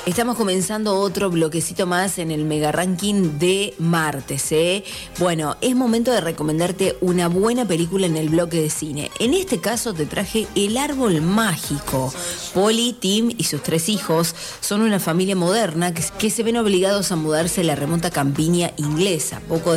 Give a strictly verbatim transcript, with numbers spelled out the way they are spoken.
Estamos comenzando otro bloquecito más en el mega ranking de martes, ¿eh? Bueno, es momento de recomendarte una buena película en el bloque de cine. En este caso te traje El Árbol Mágico. Polly, Tim y sus tres hijos son una familia moderna que, que se ven obligados a mudarse a la remota campiña inglesa. Poco